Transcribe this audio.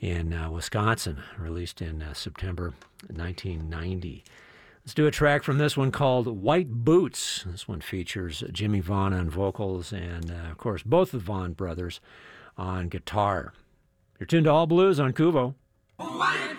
in Wisconsin, released in September 1990. Let's do a track from this one called White Boots. This one features Jimmy Vaughn on vocals and, of course, both the Vaughn brothers on guitar. You're tuned to All Blues on Kuvo.